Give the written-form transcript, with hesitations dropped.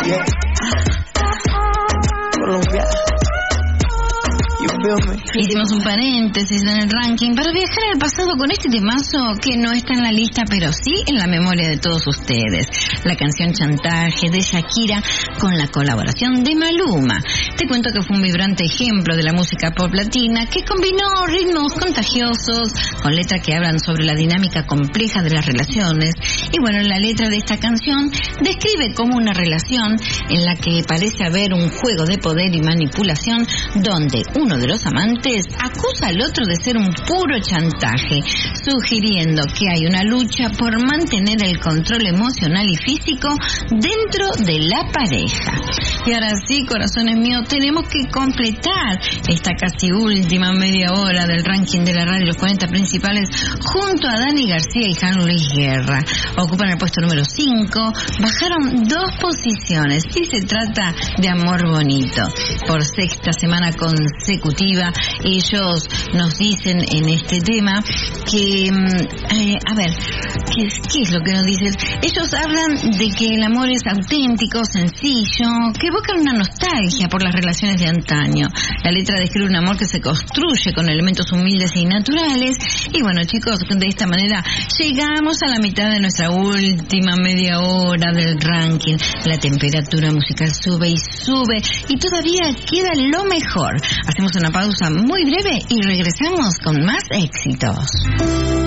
Yeah. Colombia. Hicimos un paréntesis en el ranking para viajar al pasado con este temazo que no está en la lista, pero sí en la memoria de todos ustedes. La canción Chantaje de Shakira con la colaboración de Maluma. Te cuento que fue un vibrante ejemplo de la música pop latina que combinó ritmos contagiosos con letras que hablan sobre la dinámica compleja de las relaciones. Y bueno, la letra de esta canción describe como una relación en la que parece haber un juego de poder y manipulación donde uno de los amantes acusa al otro de ser un puro chantaje, sugiriendo que hay una lucha por mantener el control emocional y físico dentro de la pareja. Y ahora sí, corazones míos, tenemos que completar esta casi última media hora del ranking de la radio, los 40 principales, junto a Dani García y Juan Luis Guerra. Ocupan el puesto número 5, bajaron 2 posiciones. Sí, se trata de Amor Bonito. Por sexta semana consecutiva, ellos nos dicen en este tema que, a ver, ¿qué es lo que nos dicen? Ellos hablan de que el amor es auténtico, sencillo, que evoca una nostalgia por las relaciones de antaño. La letra describe un amor que se construye con elementos humildes y naturales. Y bueno, chicos, de esta manera llegamos a la mitad de nuestra última media hora del ranking. La temperatura musical sube y sube y todavía queda lo mejor. Hacemos una pausa muy breve y regresamos con más éxitos.